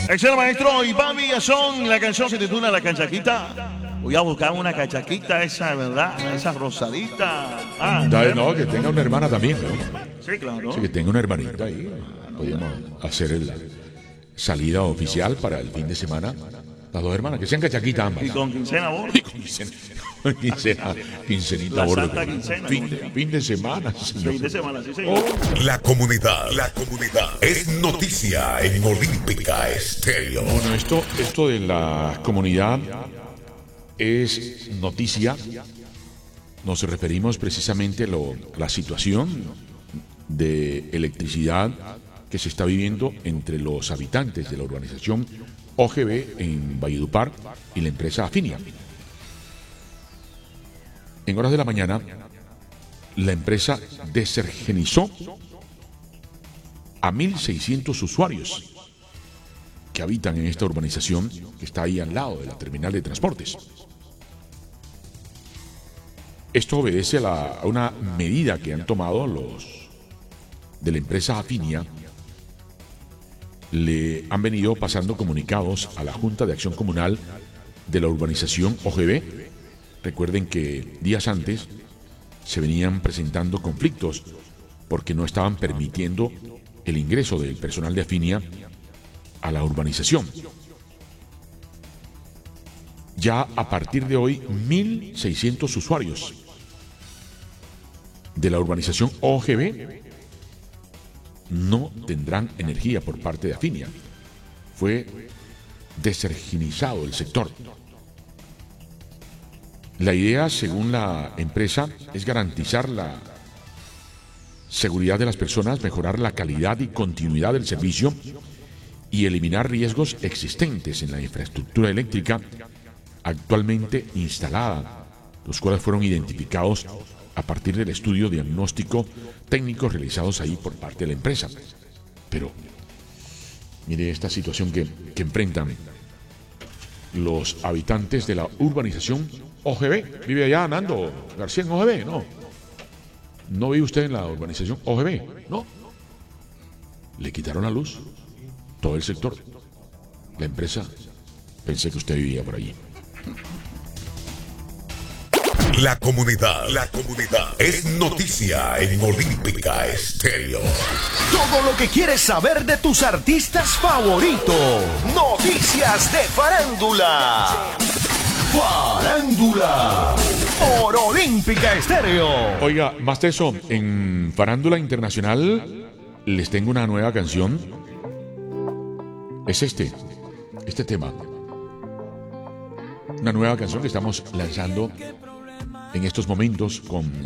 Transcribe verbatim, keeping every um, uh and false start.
Es el maestro Iván Villazón, la canción se titula La Cachaquita. Voy a buscar una cachaquita esa, ¿verdad? Esa rosadita. Ah, Da- no, que tenga una hermana también, ¿no? sí, claro. Sí, que tenga una hermanita ahí. Podríamos hacer la salida oficial para el fin de semana. Las dos hermanas, que sean cachaquitas ambas. Y con quincena a bordo. Y con quincena, con quincena, quincenita La a bordo. santa quincena, Fin, ¿cómo se llama? fin de semana. señor. Fin de semana, sí, señor. La comunidad, la comunidad es noticia en Olímpica Estéreo. Bueno, esto, esto de la comunidad es noticia. Nos referimos precisamente a lo- la situación de electricidad que se está viviendo entre los habitantes de la urbanización O G B en Valledupar y la empresa Afinia. En horas de la mañana, la empresa desergenizó a mil seiscientos usuarios que habitan en esta urbanización que está ahí al lado de la terminal de transportes. Esto obedece a, la- a una medida que han tomado los de la empresa Afinia. Le han venido pasando comunicados a la Junta de Acción Comunal de la urbanización O G B. Recuerden que días antes se venían presentando conflictos porque no estaban permitiendo el ingreso del personal de Afinia a la urbanización. Ya a partir de hoy, mil seiscientos usuarios de la urbanización O G B no tendrán energía por parte de Afinia. Fue deserginizado el sector. La idea, según la empresa, es garantizar la seguridad de las personas, mejorar la calidad y continuidad del servicio y eliminar riesgos existentes en la infraestructura eléctrica actualmente instalada, los cuales fueron identificados a partir del estudio diagnóstico técnico realizados ahí por parte de la empresa. Pero mire esta situación que, que enfrentan los habitantes de la urbanización O G B. ¿Vive allá, Nando García, en O G B? No. ¿No vive usted en la urbanización O G B? No. Le quitaron la luz. Todo el sector. La empresa. Pensé que usted vivía por allí. La comunidad, la comunidad es noticia en Olímpica Estéreo. Todo lo que quieres saber de tus artistas favoritos. Noticias de farándula. Farándula. Por Olímpica Estéreo. Oiga, más de eso, en Farándula Internacional les tengo una nueva canción. Es este, este tema. Una nueva canción que estamos lanzando en estos momentos con